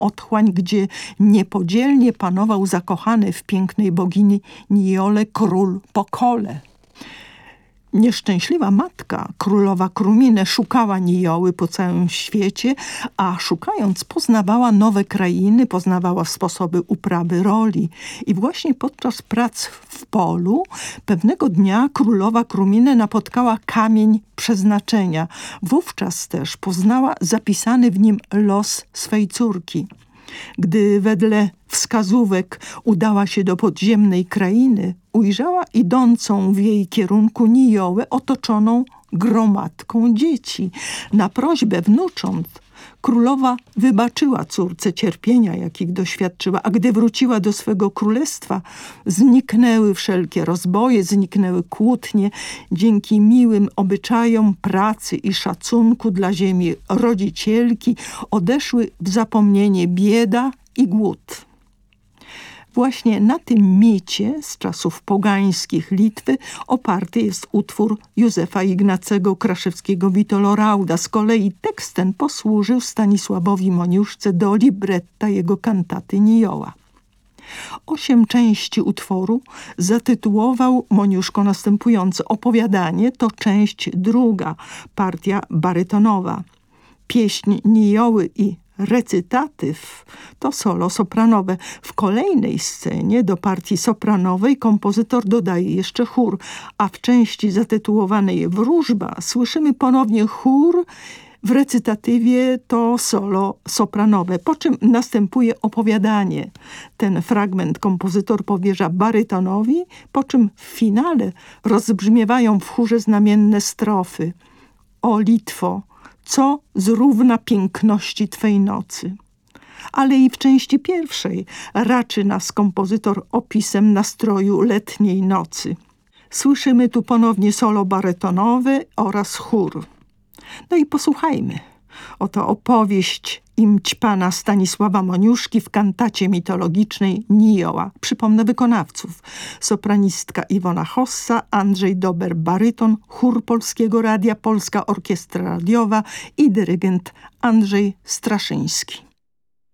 otchłań, gdzie niepodzielnie panował zakochany w pięknej bogini Nijole król Pokole. Nieszczęśliwa matka, królowa Krumine, szukała Nijoły po całym świecie, a szukając poznawała nowe krainy, poznawała sposoby uprawy roli. I właśnie podczas prac w polu pewnego dnia królowa Krumine napotkała kamień przeznaczenia. Wówczas też poznała zapisany w nim los swej córki. Gdy wedle wskazówek udała się do podziemnej krainy, ujrzała idącą w jej kierunku Nijołę otoczoną gromadką dzieci. Na prośbę wnucząt królowa wybaczyła córce cierpienia, jakich doświadczyła, a gdy wróciła do swego królestwa, zniknęły wszelkie rozboje, zniknęły kłótnie. Dzięki miłym obyczajom pracy i szacunku dla ziemi rodzicielki odeszły w zapomnienie bieda i głód. Właśnie na tym micie z czasów pogańskich Litwy oparty jest utwór Józefa Ignacego Kraszewskiego-Witolorauda. Z kolei tekst ten posłużył Stanisławowi Moniuszce do libretta jego kantaty Nijoła. 8 części utworu zatytułował Moniuszko następująco. Opowiadanie to część druga, partia barytonowa. Pieśń Nijoły i recytatyw to solo sopranowe. W kolejnej scenie do partii sopranowej kompozytor dodaje jeszcze chór, a w części zatytułowanej Wróżba słyszymy ponownie chór, w recytatywie to solo sopranowe, po czym następuje opowiadanie. Ten fragment kompozytor powierza barytonowi, po czym w finale rozbrzmiewają w chórze znamienne strofy. O Litwo, co zrówna piękności Twej nocy. Ale i w części pierwszej raczy nas kompozytor opisem nastroju letniej nocy. Słyszymy tu ponownie solo barytonowe oraz chór. No i posłuchajmy. Oto opowieść pana Stanisława Moniuszki w kantacie mitologicznej Nijoła. Przypomnę wykonawców. Sopranistka Iwona Hossa, Andrzej Dober baryton, chór Polskiego Radia, Polska Orkiestra Radiowa i dyrygent Andrzej Straszyński.